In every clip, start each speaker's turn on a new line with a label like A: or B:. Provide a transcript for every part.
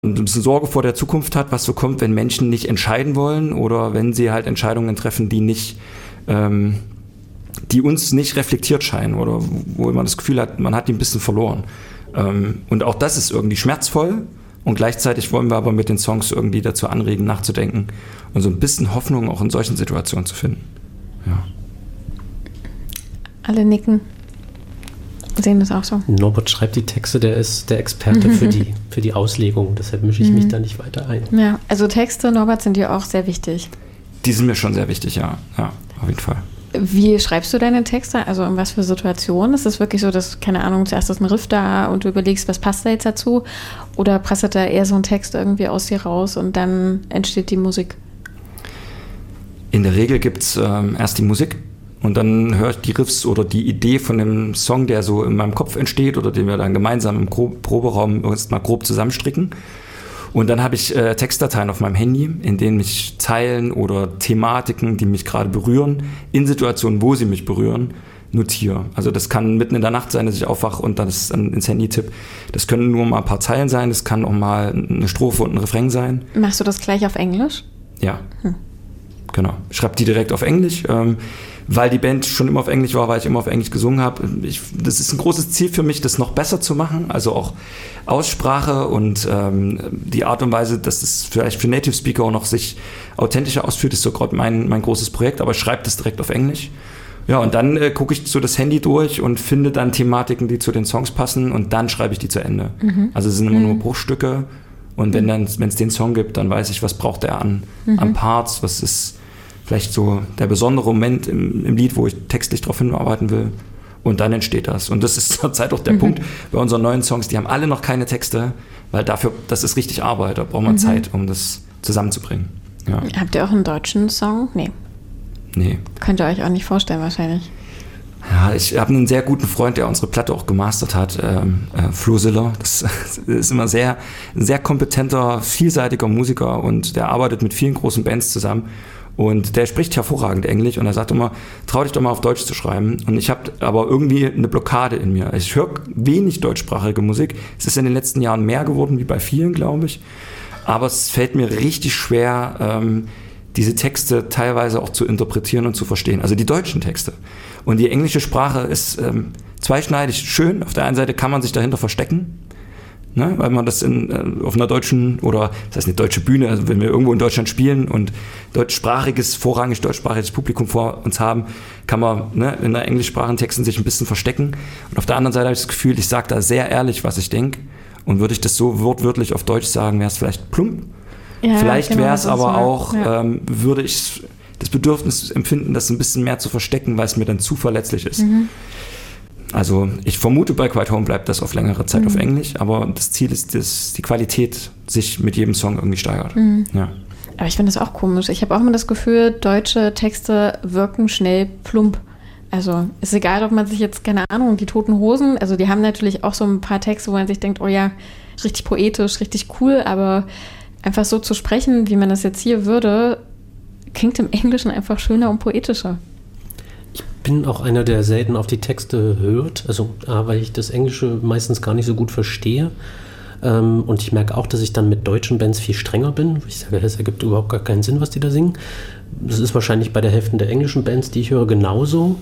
A: ein bisschen Sorge vor der Zukunft hat, was so kommt, wenn Menschen nicht entscheiden wollen oder wenn sie halt Entscheidungen treffen, die uns nicht reflektiert scheinen oder wo man das Gefühl hat, man hat die ein bisschen verloren. Und auch das ist irgendwie schmerzvoll und gleichzeitig wollen wir aber mit den Songs irgendwie dazu anregen, nachzudenken und so ein bisschen Hoffnung auch in solchen Situationen zu finden. Ja.
B: Alle nicken. Sehen das auch so.
C: Norbert schreibt die Texte, der ist der Experte für die Auslegung, deshalb mische ich mich da nicht weiter ein.
B: Ja, also Texte, Norbert, sind dir auch sehr wichtig.
A: Die sind mir schon sehr wichtig, ja, auf jeden Fall.
B: Wie schreibst du deine Texte? Also in was für Situationen? Ist es wirklich so, dass, keine Ahnung, zuerst ist ein Riff da und du überlegst, was passt da jetzt dazu? Oder prasselt da eher so ein Text irgendwie aus dir raus und dann entsteht die Musik?
A: In der Regel gibt es erst die Musik. Und dann höre ich die Riffs oder die Idee von dem Song, der so in meinem Kopf entsteht oder den wir dann gemeinsam im Proberaum erst mal grob zusammenstricken. Und dann habe ich Textdateien auf meinem Handy, in denen ich Zeilen oder Thematiken, die mich gerade berühren, in Situationen, wo sie mich berühren, notiere. Also das kann mitten in der Nacht sein, dass ich aufwache und dann ins Handy tippe. Das können nur mal ein paar Zeilen sein, das kann auch mal eine Strophe und ein Refrain sein.
B: Machst du das gleich auf Englisch?
A: Ja, genau. Ich schreibe die direkt auf Englisch. Weil die Band schon immer auf Englisch war, weil ich immer auf Englisch gesungen habe. Das ist ein großes Ziel für mich, das noch besser zu machen. Also auch Aussprache und die Art und Weise, dass es vielleicht für Native Speaker auch noch sich authentischer ausführt, ist so gerade mein großes Projekt. Aber ich schreibe das direkt auf Englisch. Ja, und dann gucke ich so das Handy durch und finde dann Thematiken, die zu den Songs passen und dann schreibe ich die zu Ende. Also es sind immer nur Bruchstücke. Und wenn es den Song gibt, dann weiß ich, was braucht er an Parts, was ist vielleicht so der besondere Moment im Lied, wo ich textlich darauf hinarbeiten will. Und dann entsteht das. Und das ist zurzeit auch der Punkt bei unseren neuen Songs. Die haben alle noch keine Texte, weil das ist richtig Arbeit. Da braucht man Zeit, um das zusammenzubringen. Ja.
B: Habt ihr auch einen deutschen Song? Nee. Könnt ihr euch auch nicht vorstellen wahrscheinlich.
A: Ja, ich habe einen sehr guten Freund, der unsere Platte auch gemastert hat, Flo Siller. Das ist immer ein sehr kompetenter, vielseitiger Musiker und der arbeitet mit vielen großen Bands zusammen. Und der spricht hervorragend Englisch und er sagt immer, trau dich doch mal auf Deutsch zu schreiben. Und ich habe aber irgendwie eine Blockade in mir. Ich höre wenig deutschsprachige Musik. Es ist in den letzten Jahren mehr geworden, wie bei vielen, glaube ich. Aber es fällt mir richtig schwer, diese Texte teilweise auch zu interpretieren und zu verstehen. Also die deutschen Texte. Und die englische Sprache ist zweischneidig schön. Auf der einen Seite kann man sich dahinter verstecken. Ne, weil man das auf einer deutschen, oder das heißt eine deutsche Bühne, also wenn wir irgendwo in Deutschland spielen und vorrangig deutschsprachiges Publikum vor uns haben, kann man in der englischsprachigen Texten sich ein bisschen verstecken. Und auf der anderen Seite habe ich das Gefühl, ich sage da sehr ehrlich, was ich denke. Und würde ich das so wortwörtlich auf Deutsch sagen, wäre es vielleicht plump. Ja, vielleicht genau, wäre es aber auch, würde ich das Bedürfnis empfinden, das ein bisschen mehr zu verstecken, weil es mir dann zu verletzlich ist. Also ich vermute, bei Quiet Home bleibt das auf längere Zeit auf Englisch, aber das Ziel ist, dass die Qualität sich mit jedem Song irgendwie steigert. Ja.
B: Aber ich finde das auch komisch. Ich habe auch immer das Gefühl, deutsche Texte wirken schnell plump. Also ist egal, ob man sich jetzt, keine Ahnung, die Toten Hosen, also die haben natürlich auch so ein paar Texte, wo man sich denkt, oh ja, richtig poetisch, richtig cool, aber einfach so zu sprechen, wie man das jetzt hier würde, klingt im Englischen einfach schöner und poetischer.
C: Ich bin auch einer, der selten auf die Texte hört, also weil ich das Englische meistens gar nicht so gut verstehe. Und ich merke auch, dass ich dann mit deutschen Bands viel strenger bin. Ich sage, es ergibt überhaupt gar keinen Sinn, was die da singen. Das ist wahrscheinlich bei der Hälfte der englischen Bands, die ich höre, genauso.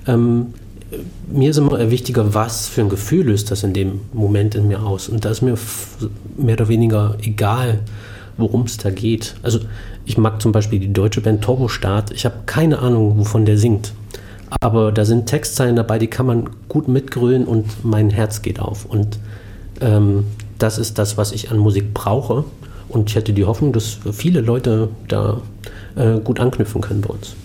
C: Mir ist immer wichtiger, was für ein Gefühl löst das in dem Moment in mir aus. Und da ist mir mehr oder weniger egal, worum es da geht. Also ich mag zum Beispiel die deutsche Band Turbostart. Ich habe keine Ahnung, wovon der singt. Aber da sind Textzeilen dabei, die kann man gut mitgrölen und mein Herz geht auf. Und das ist das, was ich an Musik brauche. Und ich hätte die Hoffnung, dass viele Leute da gut anknüpfen können bei uns.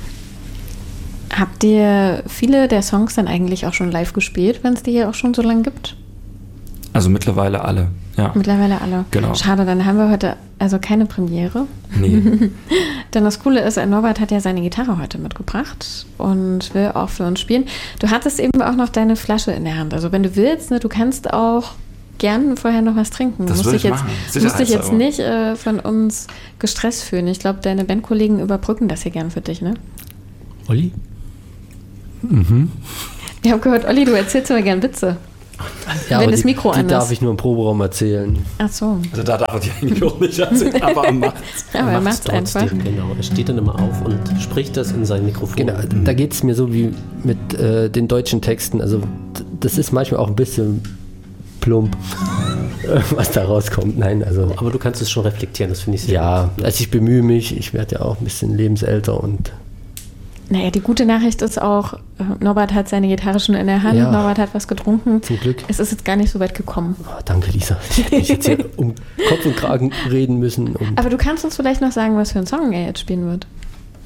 B: Habt ihr viele der Songs dann eigentlich auch schon live gespielt, wenn es die hier auch schon so lange gibt?
A: Also mittlerweile alle, ja.
B: Mittlerweile alle.
A: Genau.
B: Schade, dann haben wir heute also keine Premiere.
A: Nee.
B: Denn das Coole ist, Norbert hat ja seine Gitarre heute mitgebracht und will auch für uns spielen. Du hattest eben auch noch deine Flasche in der Hand. Also wenn du willst, du kannst auch gern vorher noch was trinken.
A: Das würde ich machen.
B: Musst dich jetzt nicht von uns gestresst fühlen. Ich glaube, deine Bandkollegen überbrücken das hier gern für dich, ne?
C: Olli?
B: Wir haben gehört, Olli, du erzählst immer gern Witze.
D: Ja,
B: wenn das Mikro
D: die
B: an ist.
D: darf ich nur im Proberaum erzählen.
B: Ach so.
A: Also da darf er die eigentlich auch nicht erzählen, aber er macht
B: Aber er macht es einfach.
C: Genau, er steht dann immer auf und spricht das in sein Mikrofon.
D: Genau, da geht es mir so wie mit den deutschen Texten. Also das ist manchmal auch ein bisschen plump, was da rauskommt. Nein, also
C: Aber du kannst es schon reflektieren, das finde ich sehr gut.
D: Also ich bemühe mich. Ich werde ja auch ein bisschen lebensälter und
B: Naja, die gute Nachricht ist auch, Norbert hat seine Gitarre schon in der Hand,
D: Ja.
B: Norbert hat was getrunken.
D: Zum Glück.
B: Es ist jetzt gar nicht so weit gekommen.
D: Oh, danke, Lisa. Ich hätte mich jetzt hier um Kopf und Kragen reden müssen. Und
B: Aber du kannst uns vielleicht noch sagen, was für einen Song er jetzt spielen wird.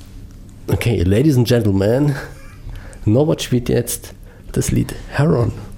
D: okay, Ladies and Gentlemen, Norbert spielt jetzt das Lied Heron.